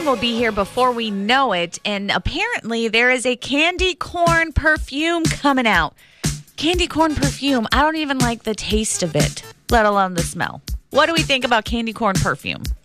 Halloween will be here before we know it, and apparently there is a candy corn perfume coming out. Candy corn perfume, I don't even like the taste of it, let alone the smell. What do we think about candy corn perfume?